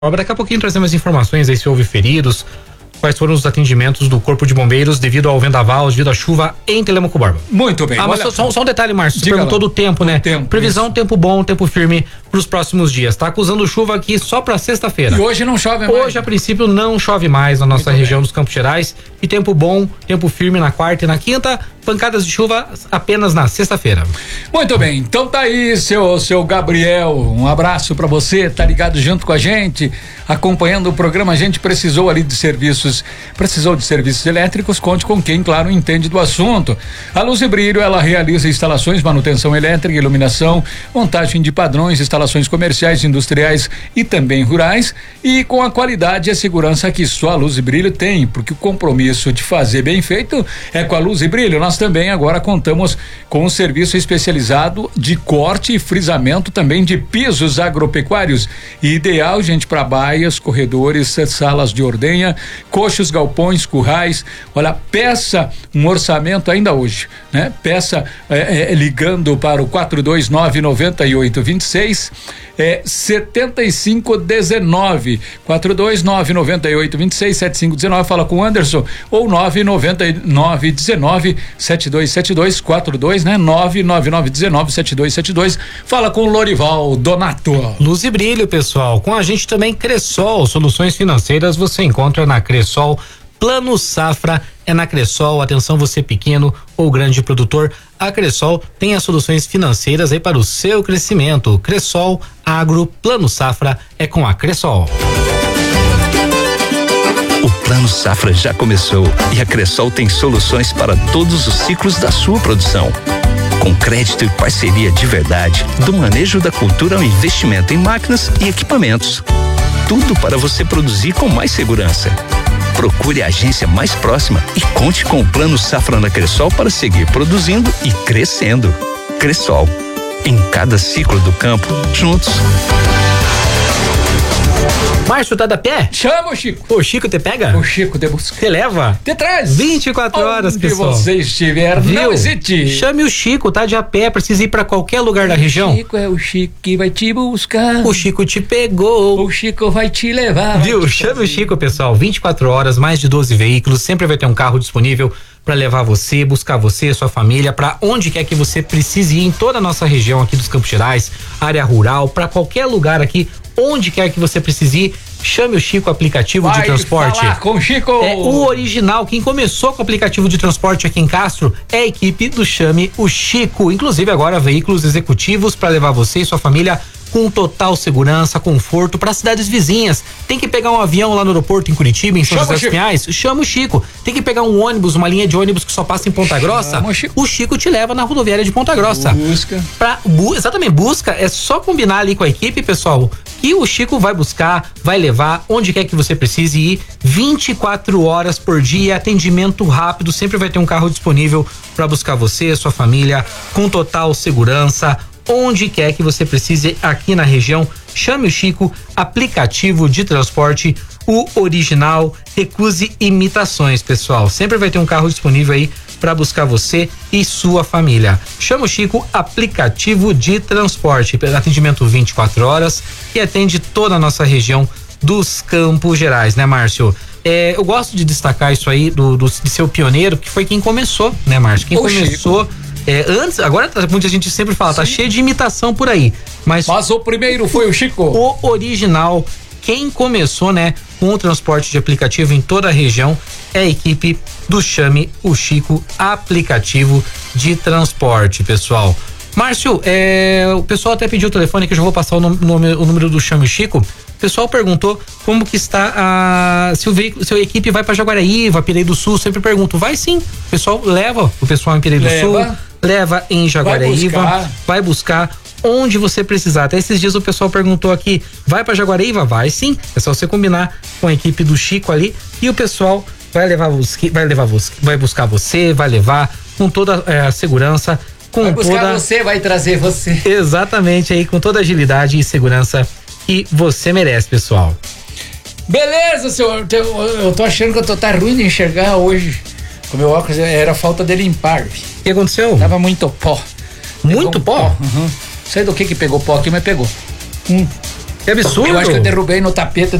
Daqui a pouquinho trazemos mais informações aí se houve feridos, quais foram os atendimentos do Corpo de Bombeiros devido ao vendaval, devido à chuva em Telemaco Borba. Muito bem. Mas só um detalhe, Márcio, você perguntou do tempo, né? Previsão, isso. Tempo bom, tempo firme pros próximos dias. Tá acusando chuva aqui só pra sexta-feira. E hoje não chove mais. Hoje, a princípio, não chove mais na nossa região dos Campos Gerais. E tempo bom, tempo firme na quarta e na quinta. Pancadas de chuva apenas na sexta-feira. Muito bem, então tá aí seu Gabriel, um abraço pra você, tá ligado junto com a gente, acompanhando o programa. A gente precisou de serviços elétricos, conte com quem, claro, entende do assunto. A Luz e Brilho, ela realiza instalações, manutenção elétrica, iluminação, montagem de padrões, instalações comerciais, industriais e também rurais, e com a qualidade e a segurança que só a Luz e Brilho tem, porque o compromisso de fazer bem feito é com a Luz e Brilho. Nós também agora contamos com um serviço especializado de corte e frisamento também de pisos agropecuários, ideal, gente, para baias, corredores, salas de ordenha, coxos, galpões, currais. Olha, peça um orçamento ainda hoje, né? Peça ligando para o 4299826 7519 4299826 7519. Fala com o Anderson, ou 99919 7272 42, né? 99919 7272. Fala com o Lorival Donato. Luz e Brilho, pessoal. Com a gente também Cressol, soluções financeiras você encontra na Cressol. Plano Safra é na Cressol. Atenção, você pequeno ou grande produtor, a Cressol tem as soluções financeiras aí para o seu crescimento. Cressol Agro, Plano Safra é com a Cressol. O Plano Safra já começou e a Cressol tem soluções para todos os ciclos da sua produção. Com crédito e parceria de verdade, do manejo da cultura ao investimento em máquinas e equipamentos. Tudo para você produzir com mais segurança. Procure a agência mais próxima e conte com o Plano Safra na Cressol para seguir produzindo e crescendo. Cressol, em cada ciclo do campo, juntos. Márcio, tá da pé? Chama o Chico. O Chico te pega? O Chico te busca. Te leva? Te traz. 24 horas, pessoal. Onde você estiver, não hesite. Chame o Chico, tá de a pé, precisa ir pra qualquer lugar da região. O Chico é o Chico que vai te buscar. O Chico te pegou. O Chico vai te levar. Viu? Chame o Chico, pessoal. 24 horas, mais de 12 veículos, sempre vai ter um carro disponível para levar você, buscar você, sua família, para onde quer que você precise ir em toda a nossa região aqui dos Campos Gerais, área rural, para qualquer lugar aqui, onde quer que você precise ir. Chame o Chico, aplicativo de transporte. Falar com o Chico. É o original. Quem começou com o aplicativo de transporte aqui em Castro é a equipe do Chame o Chico. Inclusive agora veículos executivos para levar você e sua família com total segurança, conforto para cidades vizinhas. Tem que pegar um avião lá no aeroporto em Curitiba, em São José dos Pinhais? Chama o Chico. Tem que pegar um ônibus, uma linha de ônibus que só passa em Ponta Grossa? O Chico te leva na rodoviária de Ponta Grossa. Busca. Exatamente, busca. É só combinar ali com a equipe, pessoal, que o Chico vai buscar, vai levar onde quer que você precise ir, 24 horas por dia, atendimento rápido, sempre vai ter um carro disponível para buscar você, sua família, com total segurança. Onde quer que você precise aqui na região, chame o Chico, aplicativo de transporte, o original. Recuse imitações, pessoal. Sempre vai ter um carro disponível aí para buscar você e sua família. Chama o Chico, aplicativo de transporte. Atendimento 24 horas e atende toda a nossa região dos Campos Gerais, né, Márcio? Eu gosto de destacar isso aí de ser o pioneiro, que foi quem começou, né, Márcio? Quem começou. Antes, agora muita gente sempre fala, tá cheio de imitação por aí, mas o primeiro foi o Chico. O original, quem começou, né, com o transporte de aplicativo em toda a região é a equipe do Chame o Chico, aplicativo de transporte, pessoal. Márcio, o pessoal até pediu o telefone, que eu já vou passar o número do Chame o Chico. O pessoal perguntou como que está se a equipe vai para Jaguaraíva, Pirei do Sul. Sempre pergunto, vai sim. O pessoal leva o pessoal em Pirei do Sul, leva em Jaguaraíva, vai buscar onde você precisar. Até esses dias o pessoal perguntou aqui, vai para Jaguaraíva? Vai sim. É só você combinar com a equipe do Chico ali e o pessoal vai buscar você, vai levar com toda a segurança. Vai buscar você, vai trazer você. Exatamente, aí com toda a agilidade e segurança que você merece, pessoal. Beleza, senhor. Eu tô achando que tá ruim de enxergar hoje. Com meu óculos era falta de limpar. O que aconteceu? Tava muito pó. Muito pó? Uhum. Sei do que pegou pó aqui, mas pegou. Que absurdo. Eu acho que eu derrubei no tapete